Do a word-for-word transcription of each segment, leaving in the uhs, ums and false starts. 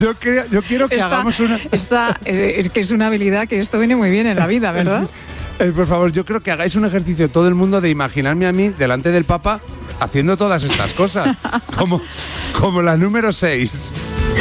Yo, creo, yo quiero que esta, hagamos una... Esta, es que es una habilidad que esto viene muy bien en la vida, ¿verdad? Eh, por favor, yo creo que hagáis un ejercicio todo el mundo de imaginarme a mí delante del Papa haciendo todas estas cosas. Como, como la número seis.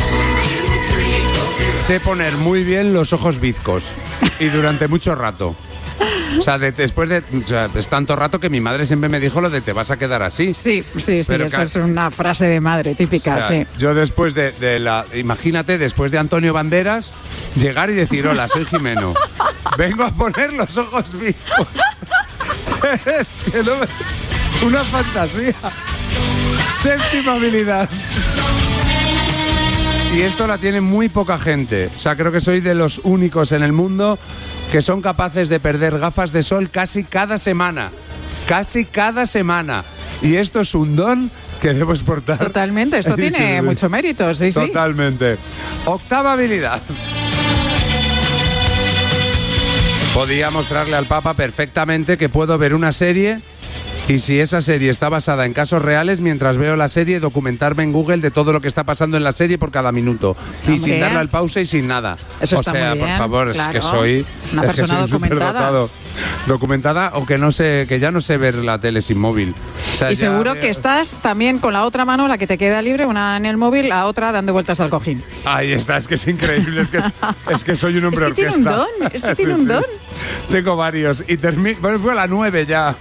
Sé poner muy bien los ojos bizcos y durante mucho rato. O sea, de, después de... O sea, es tanto rato que mi madre siempre me dijo lo de te vas a quedar así. Sí, sí, sí, Pero eso ca- es una frase de madre típica, O sea, sí. yo después de, de la... Imagínate, después de Antonio Banderas, llegar y decir, hola, soy Jimeno. Vengo a poner los ojos bizcos. Es que no me... Una fantasía. Séptima habilidad. Y esto la tiene muy poca gente. O sea, creo que soy de los únicos en el mundo que son capaces de perder gafas de sol casi cada semana. Casi cada semana. Y esto es un don que debo exportar. Totalmente, esto tiene mucho mérito, sí, sí. Totalmente. Octava habilidad. Podía mostrarle al Papa perfectamente que puedo ver una serie y si esa serie está basada en casos reales, mientras veo la serie, documentarme en Google de todo lo que está pasando en la serie por cada minuto. Y Hombre. sin darle al pausa y sin nada. Eso o está sea, muy bien, por favor, claro. es que soy... Una es que persona soy documentada. superdotado. Documentada o que no sé, que ya no sé ver la tele sin móvil. O sea, Y ya seguro veo- que estás también con la otra mano, la que te queda libre, una en el móvil, la otra dando vueltas al cojín. Ahí está, es que es increíble, es que, es, es que soy un hombre Es que tiene orquesta. un don, es que Sí, tiene un sí. don. Tengo varios y termino, bueno, fue a la nueve ya.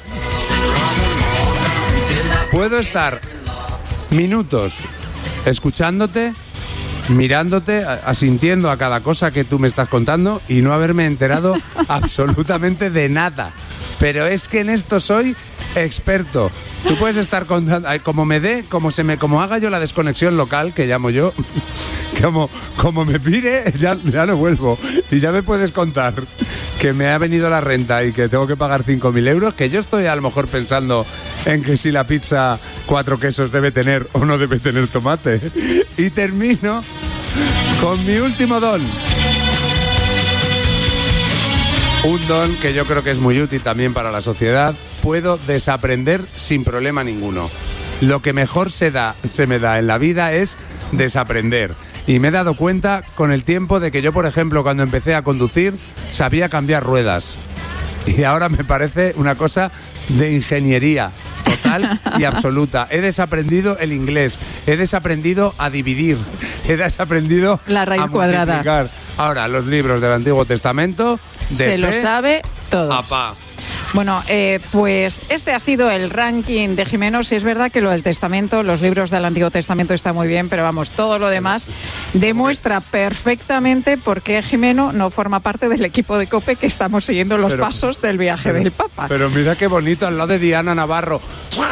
Puedo estar minutos escuchándote, mirándote, a- asintiendo a cada cosa que tú me estás contando y no haberme enterado absolutamente de nada. Pero es que en esto soy experto. Tú puedes estar contando, ay, como me dé, como se me, como haga yo la desconexión local, que llamo yo, como, como me pire, ya, ya no vuelvo. Y ya me puedes contar que me ha venido la renta y que tengo que pagar cinco mil euros, que yo estoy a lo mejor pensando en que si la pizza cuatro quesos debe tener o no debe tener tomate. Y termino con mi último don. Un don que yo creo que es muy útil también para la sociedad. Puedo desaprender sin problema ninguno. Lo que mejor se da, se me da en la vida es desaprender. Y me he dado cuenta con el tiempo de que yo, por ejemplo, cuando empecé a conducir, sabía cambiar ruedas. Y ahora me parece una cosa de ingeniería total y absoluta. He desaprendido el inglés, he desaprendido a dividir, he desaprendido La raíz a cuadrada. multiplicar. Ahora, los libros del Antiguo Testamento, de Se lo pe sabe todo. a pa. Bueno, eh, pues este ha sido el ranking de Jimeno. Sí es verdad que lo del Testamento, los libros del Antiguo Testamento está muy bien, pero vamos, todo lo demás demuestra perfectamente por qué Jimeno no forma parte del equipo de COPE que estamos siguiendo los Pero- pasos del viaje pero- del Papa. Pero mira qué bonito al lado de Diana Navarro.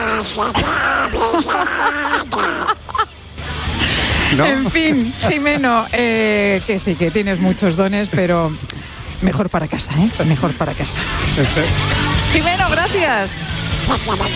¿No? En fin, Jimeno, eh, que sí, que tienes muchos dones, pero mejor para casa, ¿eh? Mejor para casa. Jimeno, gracias.